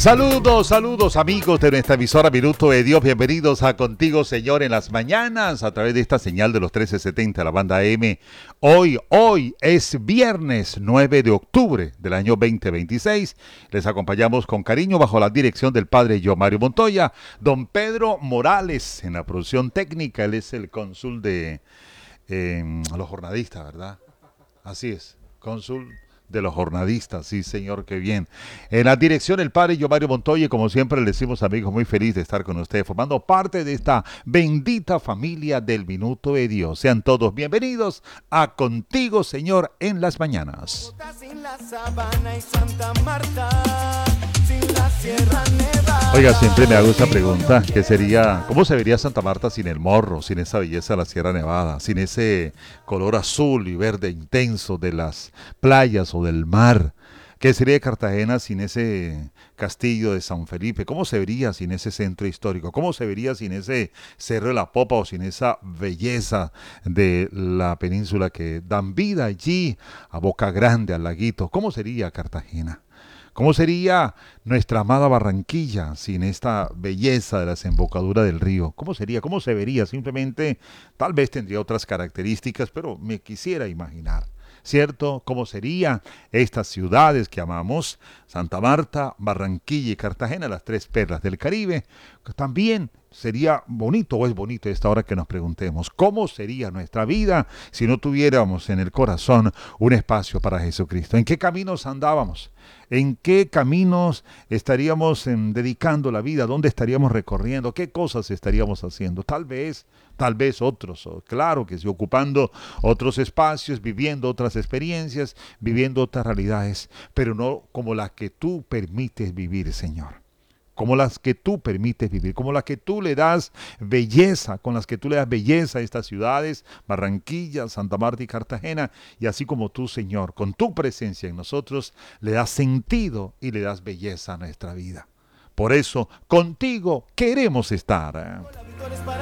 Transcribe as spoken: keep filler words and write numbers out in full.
Saludos, saludos amigos de nuestra emisora Minuto de Dios, bienvenidos a Contigo Señor en las mañanas a través de esta señal de los trece setenta, la banda M. Hoy, hoy es viernes nueve de octubre del año veinte veintiséis. Les acompañamos con cariño bajo la dirección del padre yo Mario Montoya, don Pedro Morales en la producción técnica. Él es el cónsul de eh, los jornalistas, ¿verdad? Así es, cónsul de los jornalistas, sí señor, qué bien. En la dirección el padre yo Mario Montoya, y como siempre le decimos amigos, muy feliz de estar con ustedes, formando parte de esta bendita familia del Minuto de Dios. Sean todos bienvenidos a Contigo Señor en las mañanas. Oiga, siempre me hago esta pregunta, que sería, ¿cómo se vería Santa Marta sin el morro, sin esa belleza de la Sierra Nevada, sin ese color azul y verde intenso de las playas o del mar? ¿Qué sería de Cartagena sin ese castillo de San Felipe? ¿Cómo se vería sin ese centro histórico? ¿Cómo se vería sin ese Cerro de la Popa o sin esa belleza de la península que dan vida allí a Boca Grande, al laguito? ¿Cómo sería Cartagena? ¿Cómo sería nuestra amada Barranquilla sin esta belleza de la desembocadura del río? ¿Cómo sería? ¿Cómo se vería? Simplemente, tal vez tendría otras características, pero me quisiera imaginar, ¿cierto? ¿Cómo serían estas ciudades que amamos? Santa Marta, Barranquilla y Cartagena, las tres perlas del Caribe. También sería bonito, o es bonito esta hora que nos preguntemos, ¿cómo sería nuestra vida si no tuviéramos en el corazón un espacio para Jesucristo? ¿En qué caminos andábamos? ¿En qué caminos estaríamos em, dedicando la vida? ¿Dónde estaríamos recorriendo? ¿Qué cosas estaríamos haciendo? Tal vez, tal vez otros, o claro que sí, ocupando otros espacios, viviendo otras experiencias, viviendo otras realidades, pero no como las que tú permites vivir, Señor. Como las que tú permites vivir, como las que tú le das belleza, con las que tú le das belleza a estas ciudades, Barranquilla, Santa Marta y Cartagena, y así como tú, Señor, con tu presencia en nosotros, le das sentido y le das belleza a nuestra vida. Por eso, contigo queremos estar.